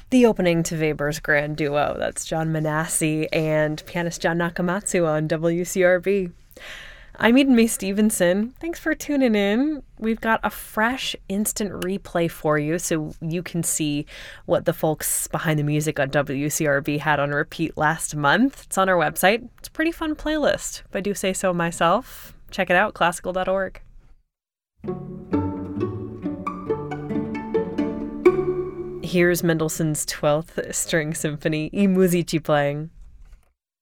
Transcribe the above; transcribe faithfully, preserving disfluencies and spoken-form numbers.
The opening to Weber's Grand Duo. That's John Manassi and pianist John Nakamatsu on W C R B. I'm Eden Mae Stevenson. Thanks for tuning in. We've got a fresh instant replay for you so you can see what the folks behind the music on W C R B had on repeat last month. It's on our website. It's a pretty fun playlist, if I do say so myself. Check it out, classical dot org. Here's Mendelssohn's twelfth String Symphony, I Musici playing.